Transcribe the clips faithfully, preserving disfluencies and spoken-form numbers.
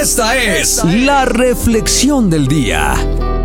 Esta es la reflexión del día.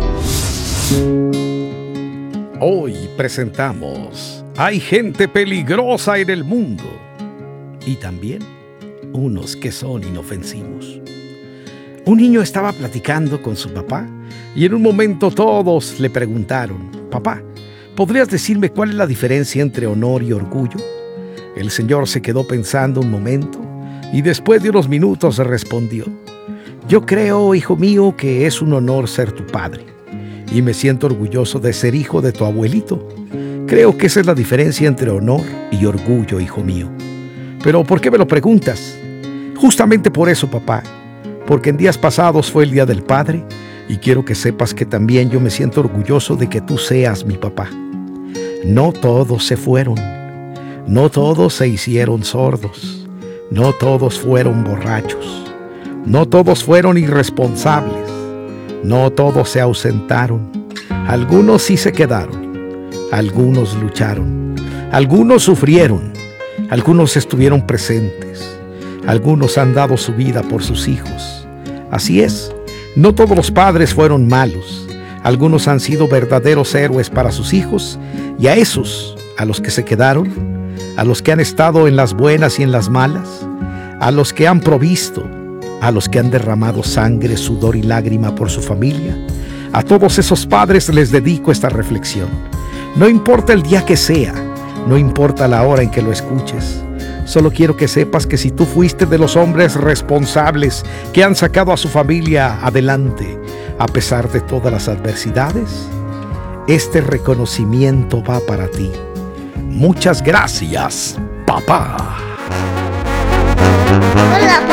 Hoy presentamos: hay gente peligrosa en el mundo y también unos que son inofensivos. Un niño estaba platicando con su papá y en un momento todos le preguntaron: papá, ¿podrías decirme cuál es la diferencia entre honor y orgullo? El señor se quedó pensando un momento y después de unos minutos respondió: yo creo, hijo mío, que es un honor ser tu padre y me siento orgulloso de ser hijo de tu abuelito. Creo que esa es la diferencia entre honor y orgullo, hijo mío. ¿Pero por qué me lo preguntas? Justamente por eso, papá, porque en días pasados fue el Día del Padre y quiero que sepas que también yo me siento orgulloso de que tú seas mi papá. No todos se fueron, no todos se hicieron sordos, no todos fueron borrachos, no todos fueron irresponsables, no todos se ausentaron. Algunos sí se quedaron, algunos lucharon, algunos sufrieron, algunos estuvieron presentes, algunos han dado su vida por sus hijos. Así es, no todos los padres fueron malos, algunos han sido verdaderos héroes para sus hijos, y a esos, a los que se quedaron, a los que han estado en las buenas y en las malas, a los que han provisto, a los que han derramado sangre, sudor y lágrima por su familia, a todos esos padres les dedico esta reflexión. No importa el día que sea, no importa la hora en que lo escuches, solo quiero que sepas que si tú fuiste de los hombres responsables que han sacado a su familia adelante, a pesar de todas las adversidades, este reconocimiento va para ti. Muchas gracias, papá. Hola,